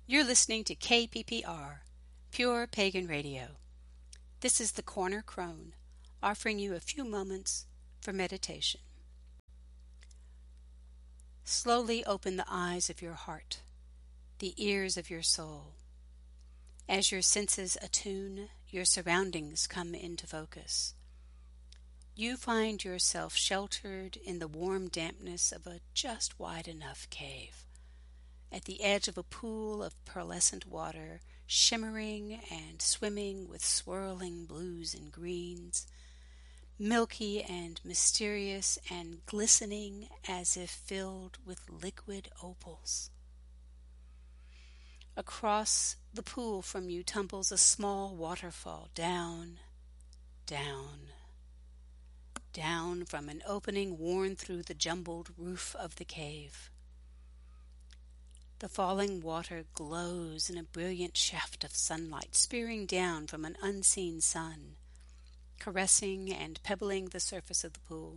You're listening to KPPR, Pure Pagan Radio. This is the Corner Crone, offering you a few moments for meditation. Slowly open the eyes of your heart, the ears of your soul. As your senses attune, your surroundings come into focus. You find yourself sheltered in the warm dampness of a just wide enough cave, at the edge of a pool of pearlescent water, shimmering and swimming with swirling blues and greens, milky and mysterious and glistening as if filled with liquid opals. Across the pool from you tumbles a small waterfall down, down, down from an opening worn through the jumbled roof of the cave. The falling water glows in a brilliant shaft of sunlight spearing down from an unseen sun, caressing and pebbling the surface of the pool.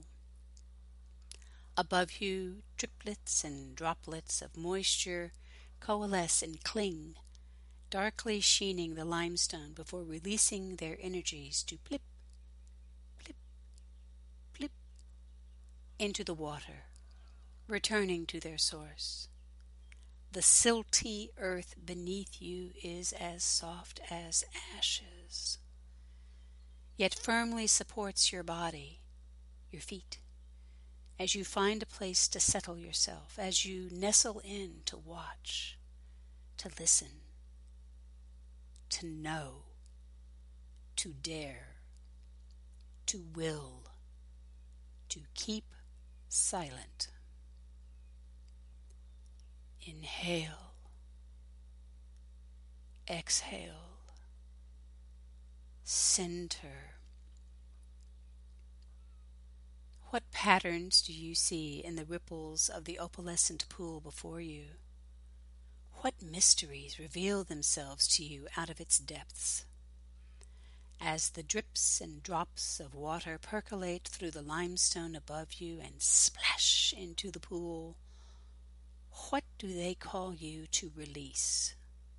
Above you, driplets and droplets of moisture coalesce and cling, darkly sheening the limestone before releasing their energies to plip, plip, plip into the water, returning to their source. The silty earth beneath you is as soft as ashes, yet firmly supports your body, your feet, as you find a place to settle yourself, as you nestle in to watch, to listen, to know, to dare, to will, to keep silent. Inhale, exhale, center. What patterns do you see in the ripples of the opalescent pool before you? What mysteries reveal themselves to you out of its depths? As the drips and drops of water percolate through the limestone above you and splash into the pool, what do they call you to release?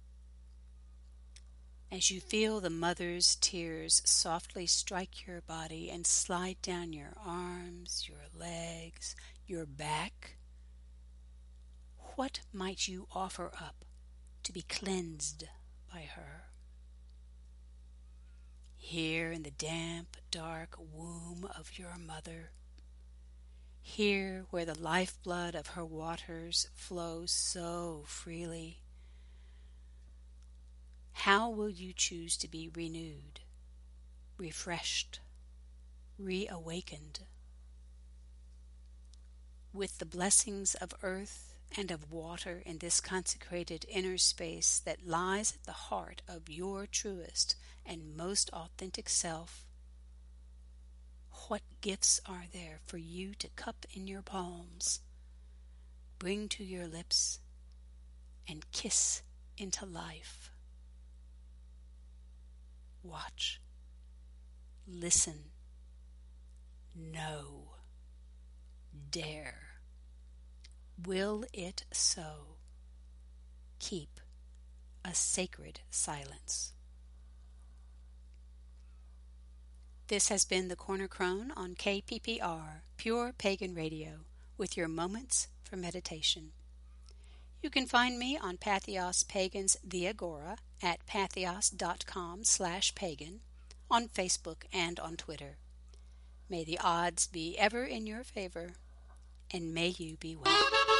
As you feel the mother's tears softly strike your body and slide down your arms, your legs, your back, what might you offer up to be cleansed by her? Here in the damp, dark womb of your mother, here where the lifeblood of her waters flows so freely, how will you choose to be renewed, refreshed, reawakened? With the blessings of earth and of water in this consecrated inner space that lies at the heart of your truest and most authentic self, what gifts are there for you to cup in your palms, bring to your lips, and kiss into life? Watch, listen, know, dare. Will it so? Keep a sacred silence. This has been the Corner Crone on KPPR, Pure Pagan Radio, with your moments for meditation. You can find me on Patheos Pagans The Agora at patheos.com/pagan, on Facebook and on Twitter. May the odds be ever in your favor, and may you be well.